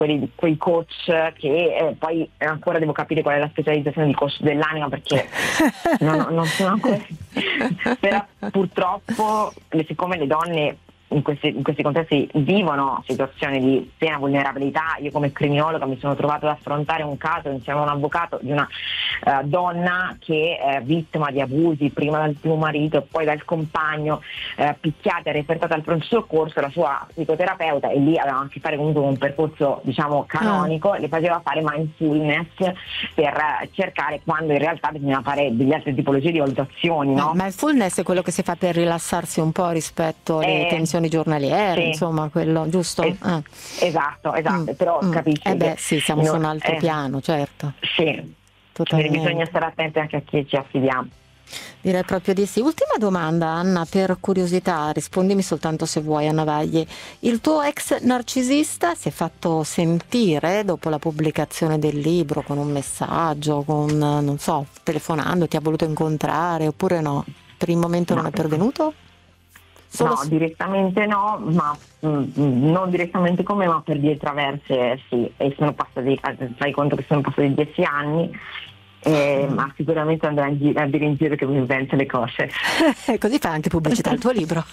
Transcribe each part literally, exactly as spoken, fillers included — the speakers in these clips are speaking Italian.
quelli, quei coach che eh, poi ancora devo capire qual è la specializzazione di coach dell'anima, perché non, non sono ancora però purtroppo siccome le donne in questi, in questi contesti vivono situazioni di piena vulnerabilità. Io come criminologa mi sono trovato ad affrontare un caso insieme a un avvocato di una uh, donna che è vittima di abusi prima dal primo marito e poi dal compagno, uh, picchiata e refertata al pronto soccorso. La sua psicoterapeuta, e lì aveva anche fare comunque un percorso diciamo canonico, ah. le faceva fare mindfulness per uh, cercare, quando in realtà bisogna fare delle altre tipologie di valutazioni, no? Eh, mindfulness è quello che si fa per rilassarsi un po' rispetto alle eh, tensioni giornaliere, sì. insomma, quello giusto? Es- ah. Esatto, esatto, mm. però mm. capisci eh beh, che sì, siamo no, su un altro eh, piano, certo. Sì, totalmente. Bisogna stare attenti anche a chi ci affidiamo. Direi proprio di sì. Ultima domanda, Anna, per curiosità, rispondimi soltanto se vuoi, Anna Vagli. Il tuo ex narcisista si è fatto sentire dopo la pubblicazione del libro con un messaggio, con, non so, telefonando, ti ha voluto incontrare oppure no? Per il momento no. non è pervenuto? Solo no, s- direttamente no, ma mm, non direttamente con me, ma per vie traverse sì. E sono passati, fai conto che sono passati dieci anni. Eh, mm. ma sicuramente andrà in gi- a dire in giro che mi invento le cose. Così fai anche pubblicità al tuo libro.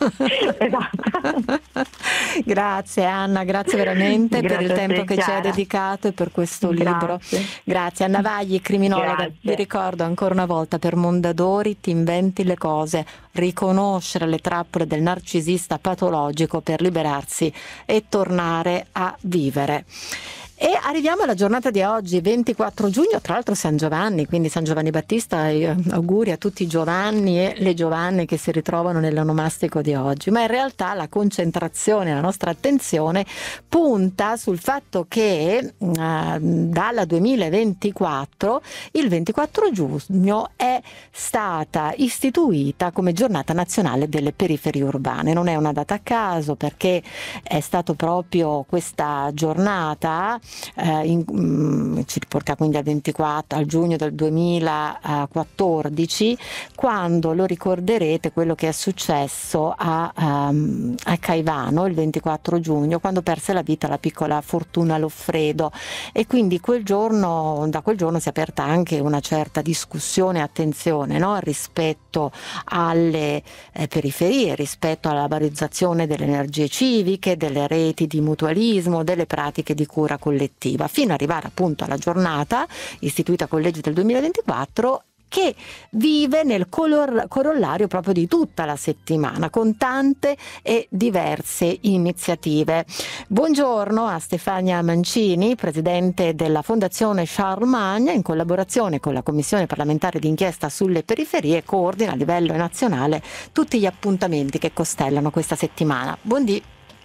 Esatto. Grazie Anna, grazie veramente grazie per il tempo te, che Chiara. ci hai dedicato e per questo grazie. libro. Grazie Anna Vagli, criminologa. Grazie. Vi ricordo ancora una volta, per Mondadori ti inventi le cose, riconoscere le trappole del narcisista patologico per liberarsi e tornare a vivere. E arriviamo alla giornata di oggi, ventiquattro giugno, tra l'altro San Giovanni, quindi San Giovanni Battista, e auguri a tutti i Giovanni e le Giovanne che si ritrovano nell'onomastico di oggi. Ma in realtà la concentrazione, la nostra attenzione punta sul fatto che uh, dal duemilaventiquattro, il ventiquattro giugno, è stata istituita come giornata nazionale delle periferie urbane. Non è una data a caso, perché è stato proprio questa giornata Eh, in, um, ci riporta quindi al ventiquattro, al giugno del duemilaquattordici, quando, lo ricorderete, quello che è successo a, um, a Caivano il ventiquattro giugno, quando perse la vita la piccola Fortuna Loffredo. E quindi quel giorno, da quel giorno si è aperta anche una certa discussione e attenzione, no? rispetto alle eh, periferie, rispetto alla valorizzazione delle energie civiche, delle reti di mutualismo, delle pratiche di cura collettiva, fino ad arrivare appunto alla giornata istituita con legge del duemilaventiquattro, che vive nel color- corollario proprio di tutta la settimana, con tante e diverse iniziative. Buongiorno a Stefania Mancini, presidente della Fondazione Charlemagne, in collaborazione con la Commissione parlamentare d'inchiesta sulle periferie, coordina a livello nazionale tutti gli appuntamenti che costellano questa settimana. Buondì.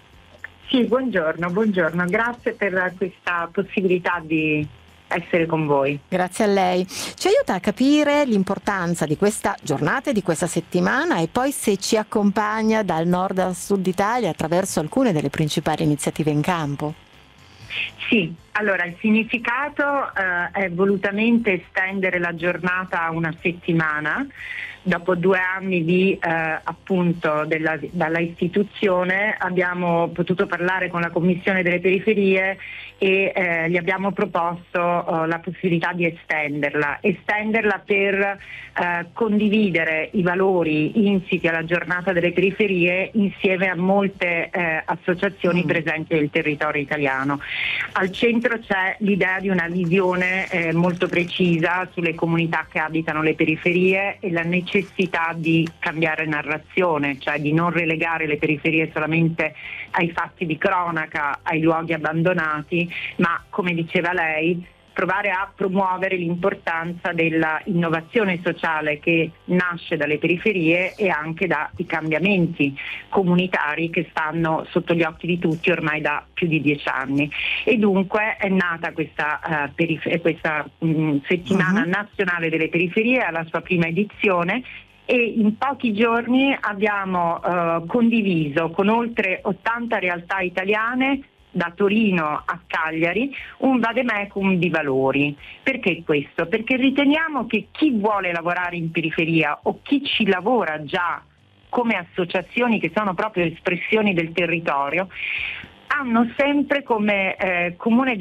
Sì, buongiorno, buongiorno, grazie per questa possibilità di essere con voi. Grazie a lei. Ci aiuta a capire l'importanza di questa giornata e di questa settimana, e poi se ci accompagna dal nord al sud Italia attraverso alcune delle principali iniziative in campo. Sì, allora il significato eh, è volutamente estendere la giornata a una settimana. Dopo due anni di eh, appunto della, dalla istituzione abbiamo potuto parlare con la Commissione delle Periferie e eh, gli abbiamo proposto eh, la possibilità di estenderla, estenderla per eh, condividere i valori insiti alla giornata delle periferie insieme a molte eh, associazioni mm. presenti nel territorio italiano. Al centro c'è l'idea di una visione eh, molto precisa sulle comunità che abitano le periferie e la necessità necessità di cambiare narrazione, cioè di non relegare le periferie solamente ai fatti di cronaca, ai luoghi abbandonati, ma, come diceva lei, provare a promuovere l'importanza della innovazione sociale che nasce dalle periferie e anche dai cambiamenti comunitari che stanno sotto gli occhi di tutti ormai da più di dieci anni. E dunque è nata questa, uh, perif- questa um, settimana uh-huh. nazionale delle periferie, alla sua prima edizione, e in pochi giorni abbiamo uh, condiviso con oltre ottanta realtà italiane, da Torino a Cagliari, un vademecum di valori. Perché questo? Perché riteniamo che chi vuole lavorare in periferia o chi ci lavora già come associazioni che sono proprio espressioni del territorio hanno sempre come eh, comune